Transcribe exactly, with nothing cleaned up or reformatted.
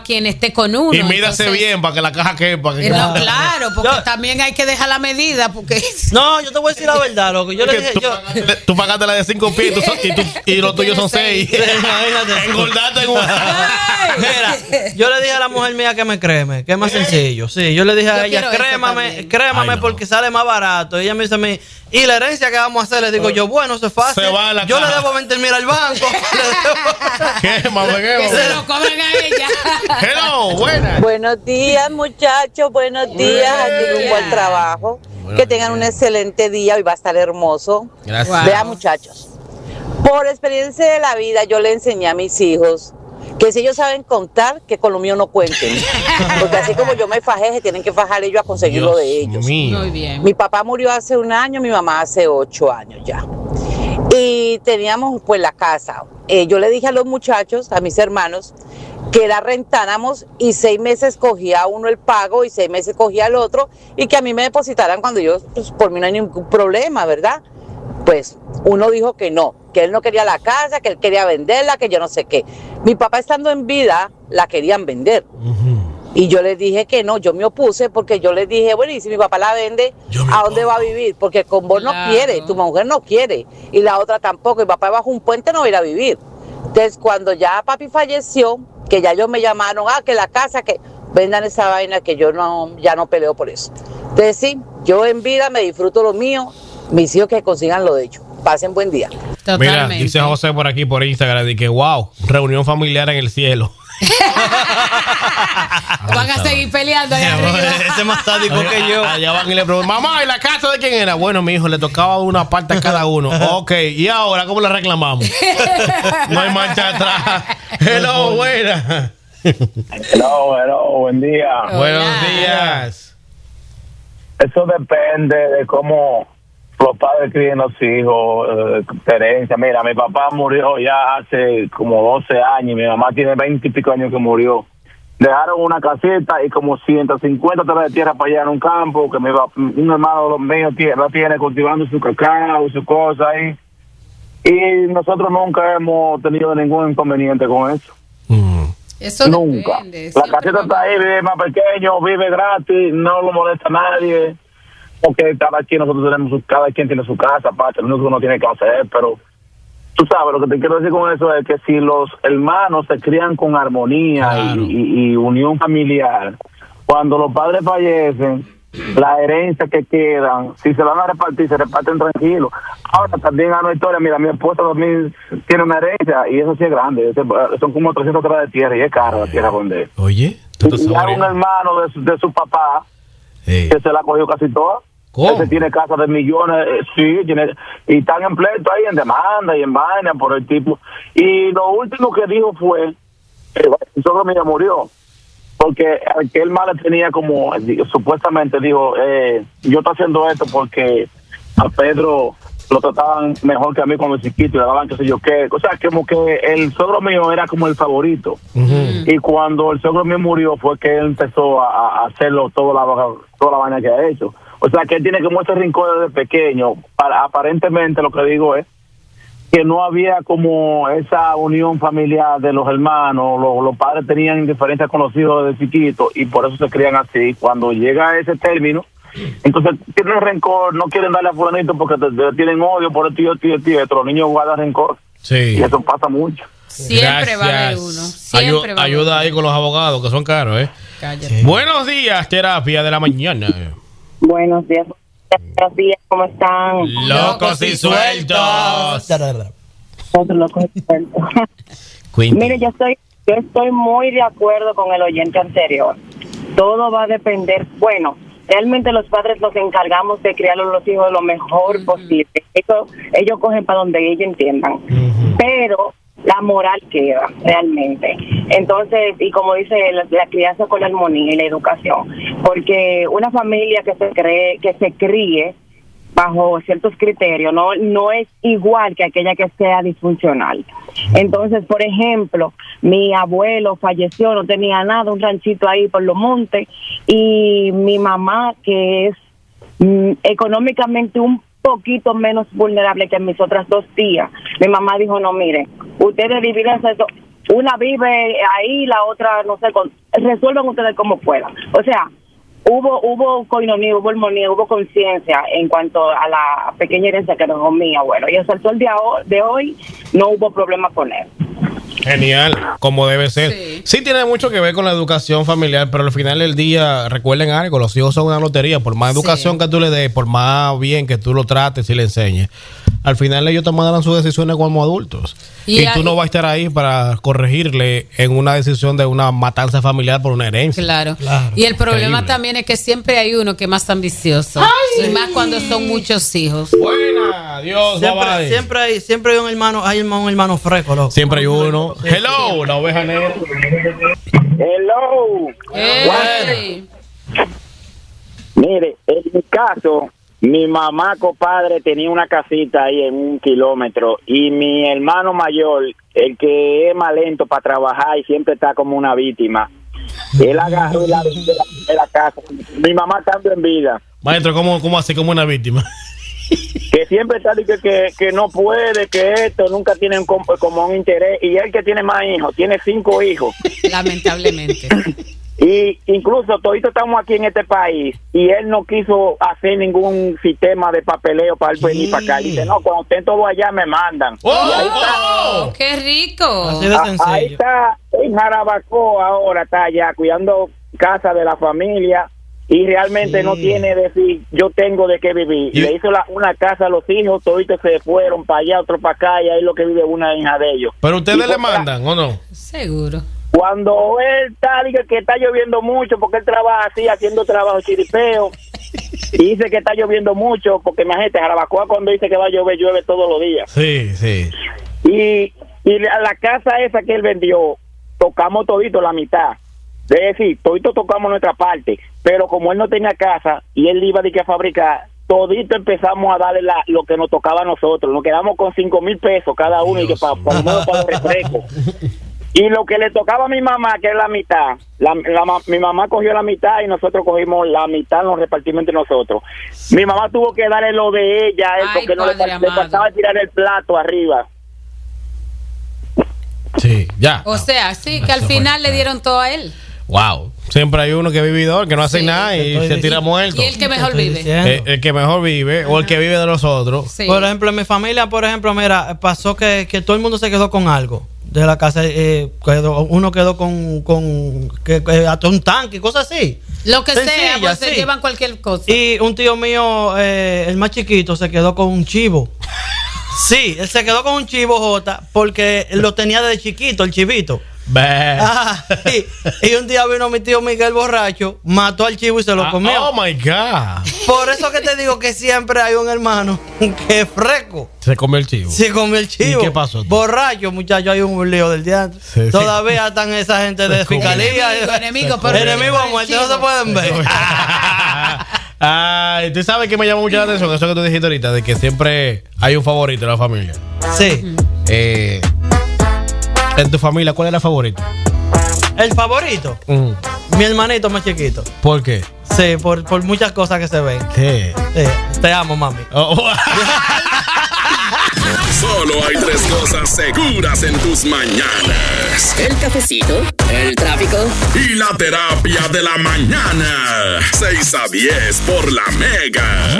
quien esté con uno. Y mídase entonces, bien para que la caja quepa. Que no, claro, porque yo, también hay que dejar la medida. Porque no, yo te voy a decir la verdad, loco. Yo le dije, tú, yo, pagaste, tú pagaste la de cinco pies y, tú, y, y los tuyos son seis. Engordaste en un. Mira, yo le dije a la mujer mía que me creme, que es más sencillo. Sí, yo le dije a ella, crémame, crémame no. porque sale más barato. Y ella me dice a mí, ¿y la herencia que vamos a hacer? Le digo yo, bueno, eso es fácil. Yo caja. le debo veinte mil al banco. ¿Qué, mamá? Que se lo cobren a ella. Hello, buenas. Buenos días, muchachos. Buenos días. Aquí rumbo al trabajo. Bueno, que tengan un excelente día. Hoy va a estar hermoso. Gracias. Wow. Vean, muchachos. Por experiencia de la vida, yo le enseñé a mis hijos que si ellos saben contar, que con lo mío no cuenten. Porque así como yo me fajé, se tienen que fajar ellos a conseguir lo de ellos. Mío. Muy bien. Mi papá murió hace un año, mi mamá hace ocho años ya. Y teníamos pues la casa. Eh, yo le dije a los muchachos, a mis hermanos, que la rentáramos y seis meses cogía uno el pago y seis meses cogía el otro y que a mí me depositaran cuando yo, pues por mí no hay ningún problema, ¿verdad? Pues uno dijo que no, que él no quería la casa, que él quería venderla, que yo no sé qué. Mi papá estando en vida la querían vender. Uh-huh. Y yo les dije que no, yo me opuse porque yo les dije, bueno, y si mi papá la vende, ¿a dónde va a vivir? Porque con vos claro. no quiere, tu mujer no quiere, y la otra tampoco, mi papá bajo un puente no va a ir a vivir. Entonces, cuando ya papi falleció, que ya ellos me llamaron, ah, que la casa, que vendan esa vaina, que yo no, ya no peleo por eso. Entonces, sí, yo en vida me disfruto lo mío, mis hijos que consigan lo de ellos. Pasen buen día. Totalmente. Mira, dice José por aquí, por Instagram, de que wow, reunión familiar en el cielo. Van a seguir peleando allá arriba. Ese es más sádico que yo. Allá van y le preguntan, mamá, ¿y la casa de quién era? Bueno, mi hijo, le tocaba una parte a cada uno. Ok, ¿y ahora cómo la reclamamos? No hay marcha atrás. Hello, buena. Hello, hello, buen día. Hola. Buenos días. Eso depende de cómo los padres crían los hijos, eh, herencia. Mira, mi papá murió ya hace como doce años y mi mamá tiene veinte y pico años que murió. Dejaron una casita y como ciento cincuenta toneladas de tierra para allá en un campo, que mi, un hermano de los míos tiene, la tiene cultivando su cacao, su cosa ahí. Y nosotros nunca hemos tenido ningún inconveniente con eso. Mm. Eso nunca. Depende. La casita está ahí, vive más pequeño, vive gratis, no lo molesta a nadie. Porque cada quien nosotros tenemos su, cada quien tiene su casa, aparte, lo único que uno tiene que hacer, pero tú sabes, lo que te quiero decir con eso es que si los hermanos se crían con armonía claro. y, y, y unión familiar, cuando los padres fallecen, la herencia que quedan, si se van a repartir, se reparten tranquilos. Ahora también hay una historia, mira, mi esposa también tiene una herencia y eso sí es grande, son como trescientos toneladas de tierra y es cara la tierra donde. Oye, y, y hay un hermano de su, de su papá hey. que se la cogió casi toda. ¿Cómo? Ese tiene casa de millones, eh, sí, tiene, y están en pleito ahí en demanda y en vaina por el tipo. Y lo último que dijo fue, eh, el suegro mío murió, porque aquel mal tenía como, supuestamente dijo, eh, yo estoy haciendo esto porque a Pedro lo trataban mejor que a mí cuando chiquito y le daban qué sé yo qué. O sea, como que el suegro mío era como el favorito. Uh-huh. Y cuando el suegro mío murió fue que él empezó a, a hacerlo toda la, toda la vaina que ha hecho. O sea, que él tiene como ese rincón desde pequeño. Para, aparentemente lo que digo es que no había como esa unión familiar de los hermanos. Los, los padres tenían indiferencia con los hijos desde chiquitos y por eso se crían así. Cuando llega a ese término, entonces tienen rencor, no quieren darle a fulanito porque te, te tienen odio por el tío, tío, tío. Los niños guardan rencor. Sí. Y eso pasa mucho. Siempre Gracias. va a haber uno. Siempre Ayu- va a haber ayuda uno. ahí con los abogados, que son caros, ¿eh? Cállate. Buenos días, terapia de la mañana. Buenos días, buenos días, ¿cómo están? Locos y sueltos. Otros locos y sueltos. Mire, yo estoy, yo estoy muy de acuerdo con el oyente anterior. Todo va a depender, bueno, realmente los padres nos encargamos de criar a los hijos lo mejor uh-huh. posible. Eso, ellos cogen para donde ellos entiendan. Uh-huh. Pero la moral queda realmente. Entonces, y como dice la, la crianza con la armonía y la educación, porque una familia que se cree que se críe bajo ciertos criterios no no es igual que aquella que sea disfuncional. Entonces, por ejemplo, mi abuelo falleció, no tenía nada, un ranchito ahí por los montes, y mi mamá, que es mm, económicamente un poquito menos vulnerable que mis otras dos tías, mi mamá dijo, no, miren, ustedes dividen eso, una vive ahí, la otra, no sé, con, resuelvan ustedes como puedan. O sea, hubo hubo coinonía, hubo armonía, hubo conciencia en cuanto a la pequeña herencia que dejó mi abuelo. Y hasta el sol de hoy no hubo problema con él. Genial, como debe ser. Sí. sí tiene mucho que ver con la educación familiar, pero al final del día, recuerden algo, los hijos son una lotería. Por más educación sí. que tú le des, por más bien que tú lo trates y le enseñes, al final ellos tomarán sus decisiones como adultos. Y, y tú no vas a estar ahí para corregirle en una decisión de una matanza familiar por una herencia. Claro. claro. Y el problema Increíble. también es que siempre hay uno que es más ambicioso. Ay, y más cuando son muchos hijos. Buena, Dios, siempre, bye bye. siempre hay siempre hay un hermano, hay un hermano fresco, loco. Siempre hay uno. Sí, Hello, sí. la oveja negra. Hello. Hey. Mire, en mi caso, mi mamá, compadre, tenía una casita ahí en un kilómetro y mi hermano mayor, el que es más lento para trabajar y siempre está como una víctima, él agarró la, de, la, de la casa. Mi mamá estando en vida. Maestro, ¿cómo, cómo así como una víctima? Que siempre está diciendo que, que no puede, que esto, nunca tienen como, como un interés. Y él que tiene más hijos, tiene cinco hijos. Lamentablemente. Y incluso todito estamos aquí en este país y él no quiso hacer ningún sistema de papeleo para él venir sí. para acá. Y dice, no, cuando estén todos allá me mandan. ¡Oh! Y ahí está, oh, ¡qué rico! Así de sencillo. Ahí está, en Jarabacoa ahora está allá cuidando casa de la familia y realmente sí. no tiene decir, yo tengo de qué vivir. ¿Y? Le hizo la, una casa a los hijos, toditos se fueron para allá, otro para acá y ahí lo que vive una hija de ellos. ¿Pero ustedes le mandan o no? Seguro. Cuando él está, dice que está lloviendo mucho, porque él trabaja así, haciendo trabajo chiripeo, y dice que está lloviendo mucho, porque imagínate, Jarabacoa cuando dice que va a llover, llueve todos los días. Sí, sí. Y, y la, la casa esa que él vendió, tocamos todito la mitad. Es decir, todito tocamos nuestra parte, pero como él no tenía casa, y él iba de que a fabricar, todito empezamos a darle la, lo que nos tocaba a nosotros. Nos quedamos con cinco mil pesos cada uno, Dios. Y que para pa, pa, pa, los refrescos. Y lo que le tocaba a mi mamá, que es la mitad, la, la, mi mamá cogió la mitad y nosotros cogimos la mitad, nos repartimos entre nosotros. Mi mamá tuvo que darle lo de ella, él, porque no le, le faltaba tirar el plato arriba. Sí, ya. O sea, sí, que al final le dieron todo a él. Wow. Siempre hay uno que es vividor, que no hace sí, nada y se tira y, muerto. Y el que mejor vive. El, el que mejor vive o el que vive de los otros. Sí. Por ejemplo, en mi familia, por ejemplo, mira, pasó que, que todo el mundo se quedó con algo de la casa. Eh, quedó, uno quedó con, con que, que, hasta un tanque, cosas así. Lo que Sencilla, sea, pues sí. se llevan cualquier cosa. Y un tío mío, eh, el más chiquito, se quedó con un chivo. Sí, él se quedó con un chivo, Jota, porque lo tenía desde chiquito, el chivito. Ah, y, y un día vino mi tío Miguel borracho, mató al chivo y se lo ah, comió. Oh my God. Por eso que te digo que siempre hay un hermano que es fresco. Se comió el chivo. Se comió el chivo. ¿Y qué pasó? Borracho, muchacho, hay un lío del diablo. Sí, Todavía sí. están esa gente de fiscalía. Enemigo, enemigo, pero enemigo a muerte, no se pueden ver. Ay, tú sabes que me llamó mucho la atención eso que tú dijiste ahorita, de que siempre hay un favorito en la familia. Sí. Eh. En tu familia, ¿cuál es la favorita? ¿El favorito? Mm. Mi hermanito más chiquito. ¿Por qué? Sí, por, por muchas cosas que se ven. ¿Qué? Sí, te amo, mami. Oh, oh. Solo hay tres cosas seguras en tus mañanas: el cafecito, el tráfico y la terapia de la mañana. seis a diez por la Mega.